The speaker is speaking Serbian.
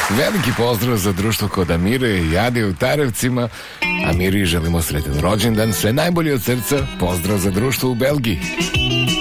Veliki pozdrav za društvo kod Amire i Jade u Tarevcima. Amiri želimo sretan rođendan, sve najbolje od srca. Pozdrav za društvo u Belgiji.